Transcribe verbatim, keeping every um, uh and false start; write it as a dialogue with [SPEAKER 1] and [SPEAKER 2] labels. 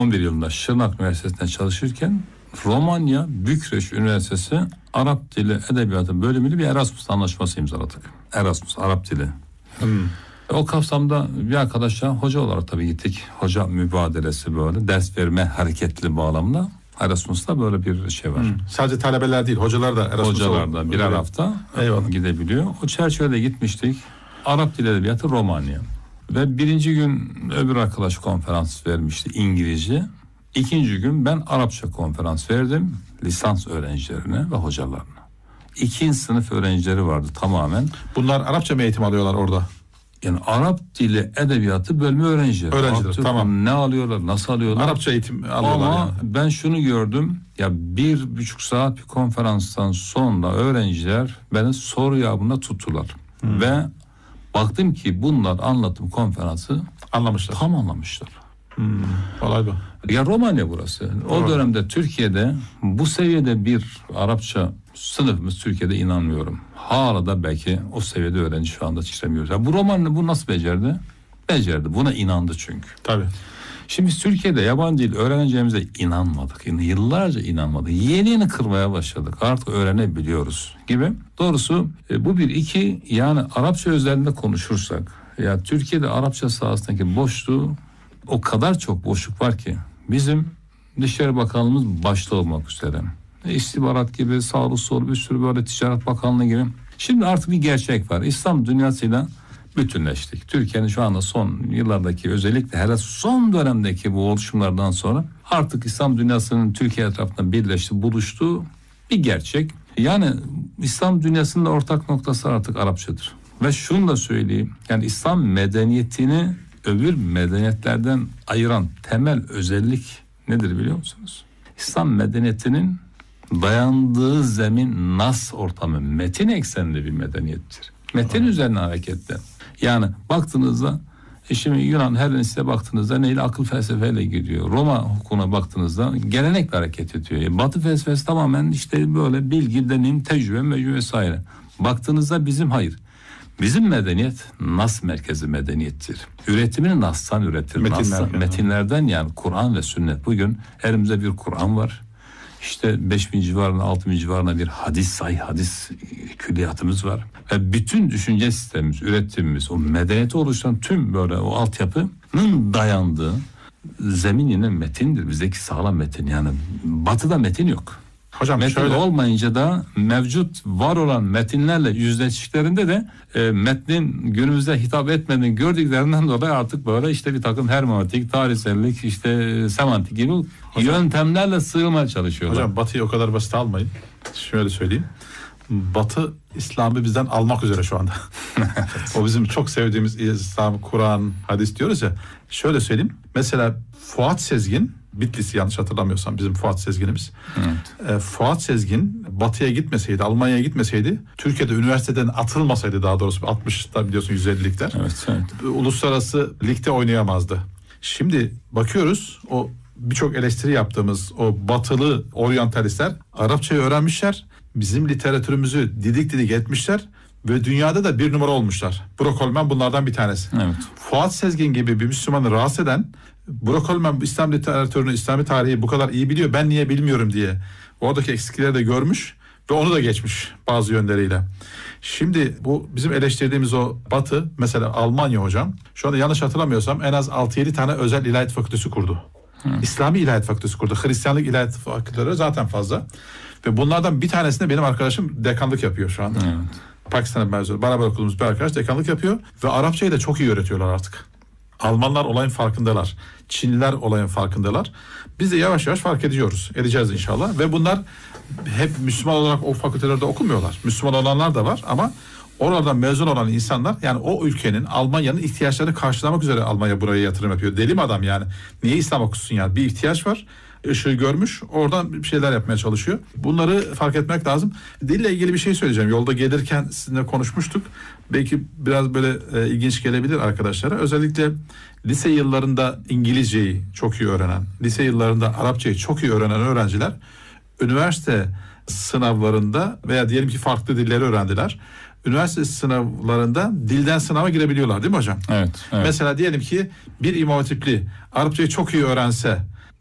[SPEAKER 1] on bir yılında Şırnak Üniversitesi'nde çalışırken Romanya Bükreş Üniversitesi Arap Dili Edebiyatı bölümüyle bir Erasmus anlaşması imzaladık. Erasmus, Arap Dili. Hmm. O kapsamda bir arkadaşla hoca olarak tabii gittik. Hoca mübadelesi böyle ders verme hareketli bağlamda. Erasmus'ta böyle bir şey var. Hmm.
[SPEAKER 2] Sadece talebeler değil, hocalar da Erasmus'a
[SPEAKER 1] hocalar da birer hafta Eyvallah. gidebiliyor. O çerçevede gitmiştik. Arap Dili Edebiyatı Romanya. Ve birinci gün öbür arkadaş konferans vermişti İngilizce. İkinci gün ben Arapça konferans verdim lisans öğrencilerine ve hocalarına. İkinci sınıf öğrencileri vardı tamamen.
[SPEAKER 2] Bunlar Arapça mı eğitim alıyorlar orada?
[SPEAKER 1] Yani Arap Dili Edebiyatı bölümü öğrencileri.
[SPEAKER 2] Öğrenciler
[SPEAKER 1] Artık
[SPEAKER 2] tamam.
[SPEAKER 1] Ne alıyorlar, nasıl alıyorlar?
[SPEAKER 2] Arapça eğitim alıyorlar.
[SPEAKER 1] Ama
[SPEAKER 2] yani.
[SPEAKER 1] ben şunu gördüm. Ya bir buçuk saat bir konferanstan sonra öğrenciler beni soru yağmuruna tuttular. Hmm. Ve baktım ki bunlar anlatım konferansı
[SPEAKER 2] anlamışlar.
[SPEAKER 1] Tam anlamışlar.
[SPEAKER 2] Hmm. Olay bu.
[SPEAKER 1] Ya Romanya burası. O Doğru. dönemde Türkiye'de bu seviyede bir Arapça sınıfımız Türkiye'de inanmıyorum. Hala da belki o seviyede öğrenci şu anda yetiştiremiyoruz. Ya bu Romanya bu nasıl becerdi? Becerdi. Buna inandı çünkü.
[SPEAKER 2] Tabii.
[SPEAKER 1] Şimdi biz Türkiye'de yabancı dil öğreneceğimize inanmadık. Yani yıllarca inanmadık. Yeni yeni kırmaya başladık. Artık öğrenebiliyoruz gibi. Doğrusu e, bu bir iki yani Arapça özelinde konuşursak ya Türkiye'de Arapça sahasındaki boşluğu o kadar çok boşluk var ki bizim Dışişleri Bakanlığımız başta olmak üzere. İstihbarat gibi sağlı sol bir sürü böyle Ticaret Bakanlığı gibi. Şimdi artık bir gerçek var. İslam dünyasıyla bütünleştik. Türkiye'nin şu anda son yıllardaki özellikle hele son dönemdeki bu oluşumlardan sonra artık İslam dünyasının Türkiye etrafında birleşti, buluştuğu bir gerçek. Yani İslam dünyasının da ortak noktası artık Arapçadır. Ve şunu da söyleyeyim. Yani İslam medeniyetini öbür medeniyetlerden ayıran temel özellik nedir biliyor musunuz? İslam medeniyetinin dayandığı zemin nas ortamı, metin eksenli bir medeniyettir. Metin üzerine harekette. Yani baktığınızda şimdi Yunan Hellenistik'e baktığınızda neyle akıl felsefeyle gidiyor. Roma hukukuna baktığınızda gelenekle hareket ediyor. Yani Batı felsefesi tamamen işte böyle bilgi, deneyim, tecrübe, mecbur vesaire. Baktığınızda bizim hayır. Bizim medeniyet nas merkezi medeniyettir. Üretimini nas'tan üretir. Nas'tan, metinlerden yani Kur'an ve sünnet. Bugün elimizde bir Kur'an var. İşte beş bin civarında, altı bin civarında bir hadis, sahih hadis külliyatımız var. Ve bütün düşünce sistemimiz, üretimimiz, o medeniyeti oluşturan tüm böyle o altyapının dayandığı zemin yine metindir. Bizdeki sağlam metin yani. Batı'da metin yok.
[SPEAKER 2] Hocam
[SPEAKER 1] metin
[SPEAKER 2] şöyle...
[SPEAKER 1] olmayınca da mevcut var olan metinlerle yüzleştiklerinde de e, metnin günümüzde hitap etmediğini gördüklerinden dolayı artık böyle işte bir takım hermeneutik, tarihsellik, işte semantik gibi hocam, yöntemlerle sığmaya çalışıyorlar.
[SPEAKER 2] Hocam Batı'yı o kadar basit almayın. Şöyle söyleyeyim. Batı İslam'ı bizden almak üzere şu anda. O bizim çok sevdiğimiz İslam, Kur'an, hadis diyoruz ya. Şöyle söyleyeyim. Mesela Fuat Sezgin, Bitlis'i yanlış hatırlamıyorsam bizim Fuat Sezgin'imiz. Evet. E, Fuat Sezgin Batı'ya gitmeseydi, Almanya'ya gitmeseydi, Türkiye'de üniversiteden atılmasaydı daha doğrusu altmışta biliyorsun yüz ellilikler.
[SPEAKER 1] Evet, evet.
[SPEAKER 2] Uluslararası ligde oynayamazdı. Şimdi bakıyoruz o birçok eleştiri yaptığımız o batılı oryantalistler Arapçayı öğrenmişler. Bizim literatürümüzü didik didik etmişler ve dünyada da bir numara olmuşlar. Burak Holman bunlardan bir tanesi.
[SPEAKER 1] Evet.
[SPEAKER 2] Fuat Sezgin gibi bir Müslümanı rahatsız eden Burak Holman İslam literatürünü, İslami tarihi bu kadar iyi biliyor, ben niye bilmiyorum diye oradaki eksikleri de görmüş ve onu da geçmiş bazı yönleriyle. Şimdi bu bizim eleştirdiğimiz o Batı, mesela Almanya hocam, şu anda yanlış hatırlamıyorsam en az altı yedi tane özel ilahiyat fakültesi kurdu. Hı. İslami ilahiyat fakültesi kurdu. Hristiyanlık ilahiyat fakülteleri zaten fazla. Ve bunlardan bir tanesinde benim arkadaşım dekanlık yapıyor şu anda. Evet. Pakistan'ın mezunu. Beraber okuduğumuz bir arkadaş dekanlık yapıyor. Ve Arapçayı da çok iyi öğretiyorlar artık. Almanlar olayın farkındalar. Çinliler olayın farkındalar. Biz de yavaş yavaş fark ediyoruz. Edeceğiz inşallah. Ve bunlar hep Müslüman olarak o fakültelerde okumuyorlar. Müslüman olanlar da var ama oradan mezun olan insanlar, yani o ülkenin, Almanya'nın ihtiyaçlarını karşılamak üzere Almanya buraya yatırım yapıyor. Deli mi adam yani? Niye İslam okusun yani? Bir ihtiyaç var. Işığı görmüş, oradan bir şeyler yapmaya çalışıyor. Bunları fark etmek lazım. Dille ilgili bir şey söyleyeceğim. Yolda gelirken sizinle konuşmuştuk. Belki biraz böyle e, ilginç gelebilir arkadaşlara. Özellikle lise yıllarında İngilizceyi çok iyi öğrenen, lise yıllarında Arapçayı çok iyi öğrenen öğrenciler üniversite sınavlarında veya diyelim ki farklı dilleri öğrendiler. Üniversite sınavlarında dilden sınava girebiliyorlar değil mi hocam?
[SPEAKER 1] Evet, evet.
[SPEAKER 2] Mesela diyelim ki bir İmam Hatipli Arapçayı çok iyi öğrense